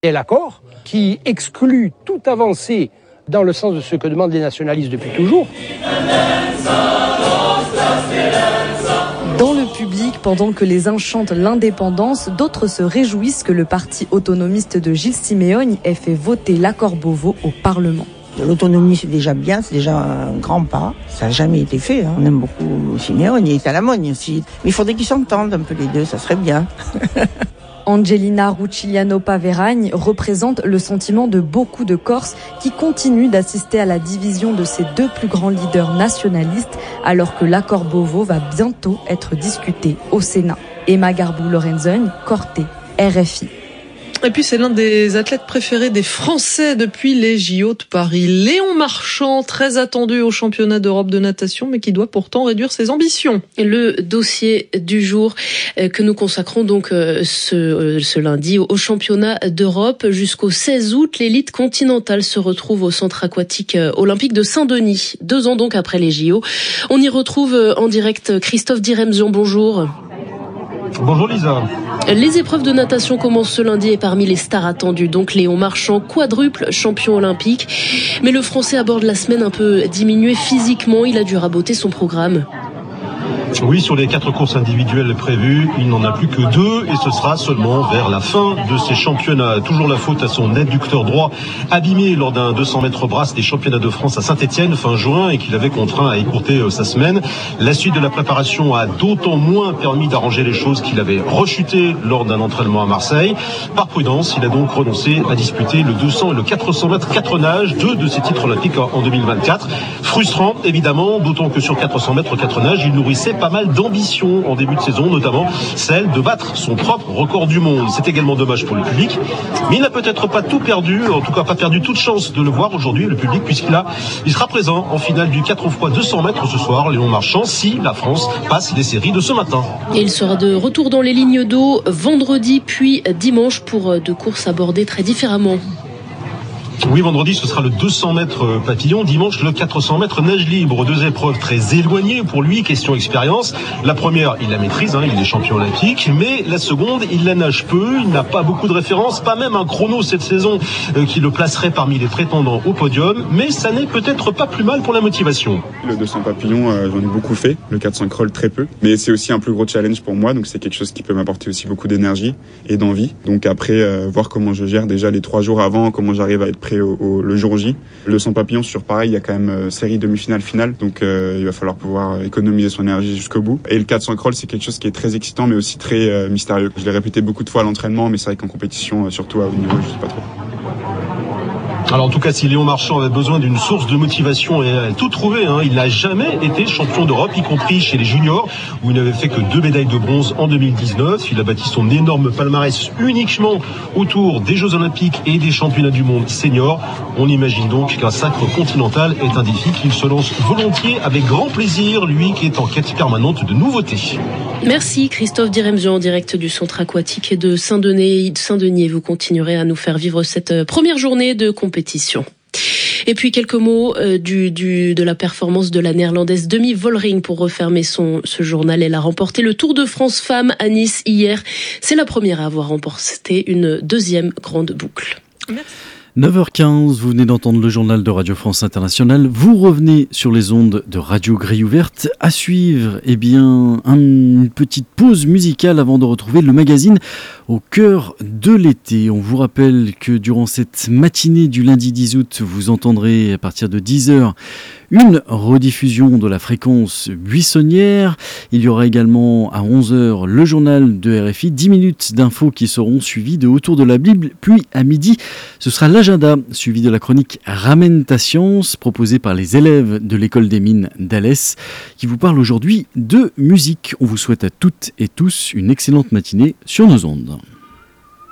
Et l'accord qui exclut toute avancée dans le sens de ce que demandent les nationalistes depuis toujours. Dans le public, pendant que les uns chantent l'indépendance, d'autres se réjouissent que le parti autonomiste de Gilles Simeone ait fait voter l'accord Beauvau au Parlement. L'autonomie, c'est déjà bien, c'est déjà un grand pas. Ça n'a jamais été fait. On aime beaucoup Simeone, il est à la Mogne aussi. Mais il faudrait qu'ils s'entendent un peu les deux, ça serait bien. Angelina Ruciliano-Paveragne représente le sentiment de beaucoup de Corses qui continuent d'assister à la division de ces deux plus grands leaders nationalistes alors que l'accord Beauvau va bientôt être discuté au Sénat. Emma Garbou-Lorenzen, Corté, RFI. Et puis c'est l'un des athlètes préférés des Français depuis les JO de Paris. Léon Marchand, très attendu au championnat d'Europe de natation, mais qui doit pourtant réduire ses ambitions. Le dossier du jour que nous consacrons donc ce lundi au championnat d'Europe jusqu'au 16 août. L'élite continentale se retrouve au centre aquatique olympique de Saint-Denis, 2 ans donc après les JO. On y retrouve en direct Christophe Diremzian. Bonjour. Bonjour Lisa. Les épreuves de natation commencent ce lundi et parmi les stars attendues, donc Léon Marchand, quadruple champion olympique. Mais le Français aborde la semaine un peu diminué physiquement, il a dû raboter son programme. Oui, sur les 4 courses individuelles prévues, il n'en a plus que 2 et ce sera seulement vers la fin de ces championnats. Toujours la faute à son adducteur droit abîmé lors d'un 200 mètres brasse des championnats de France à Saint-Étienne fin juin et qu'il avait contraint à écourter sa semaine. La suite de la préparation a d'autant moins permis d'arranger les choses qu'il avait rechuté lors d'un entraînement à Marseille. Par prudence, il a donc renoncé à disputer le 200 et le 400 mètres 4 nages, 2 de ses titres olympiques en 2024. Frustrant évidemment, d'autant que sur 400 mètres 4 nages, il nourrissait pas mal d'ambition en début de saison, notamment celle de battre son propre record du monde. C'est également dommage pour le public, mais il n'a peut-être pas tout perdu, en tout cas pas perdu toute chance de le voir aujourd'hui, le public, il sera présent en finale du 4x200 mètres ce soir, Léon Marchand, si la France passe les séries de ce matin. Et il sera de retour dans les lignes d'eau vendredi puis dimanche pour 2 courses abordées très différemment. Oui, vendredi, ce sera le 200 mètres papillon. Dimanche, le 400 mètres nage libre. 2 épreuves très éloignées pour lui, question expérience. La première, il la maîtrise, il est champion olympique. Mais la seconde, il la nage peu. Il n'a pas beaucoup de références, pas même un chrono cette saison qui le placerait parmi les prétendants au podium. Mais ça n'est peut-être pas plus mal pour la motivation. Le 200 papillon, j'en ai beaucoup fait. Le 400 crawl, très peu. Mais c'est aussi un plus gros challenge pour moi. Donc c'est quelque chose qui peut m'apporter aussi beaucoup d'énergie et d'envie. Donc après, voir comment je gère déjà les 3 jours avant, comment j'arrive à être prêt le jour J. Le 100 papillon, sur pareil, il y a quand même série demi-finale, finale, donc il va falloir pouvoir économiser son énergie jusqu'au bout. Et le 400 crawl, c'est quelque chose qui est très excitant, mais aussi très mystérieux. Je l'ai répété beaucoup de fois à l'entraînement, mais c'est vrai qu'en compétition, surtout à haut niveau, je sais pas trop. Alors en tout cas, si Léon Marchand avait besoin d'une source de motivation, et elle a tout trouvé, il n'a jamais été champion d'Europe, y compris chez les juniors, où il n'avait fait que 2 médailles de bronze en 2019. Il a bâti son énorme palmarès uniquement autour des Jeux Olympiques et des championnats du monde seniors. On imagine donc qu'un sacre continental est un défi qu'il se lance volontiers avec grand plaisir, lui qui est en quête permanente de nouveautés. Merci Christophe Diremzian en direct du centre aquatique de Saint-Denis. Vous continuerez à nous faire vivre cette première journée de compétition. Et puis quelques mots de la performance de la néerlandaise Demi Vollering pour refermer ce journal. Elle a remporté le Tour de France Femmes à Nice hier. C'est la première à avoir remporté une 2e grande boucle. Merci. 9h15, vous venez d'entendre le journal de Radio France Internationale. Vous revenez sur les ondes de Radio Grille Ouverte. À suivre, une petite pause musicale avant de retrouver le magazine au cœur de l'été. On vous rappelle que durant cette matinée du lundi 10 août, vous entendrez à partir de 10h une rediffusion de la fréquence buissonnière. Il y aura également à 11h le journal de RFI, 10 minutes d'infos qui seront suivies de Autour de la Bible. Puis à midi, ce sera l'agenda suivi de la chronique Ramène ta science proposée par les élèves de l'école des mines d'Alès qui vous parle aujourd'hui de musique. On vous souhaite à toutes et tous une excellente matinée sur nos ondes.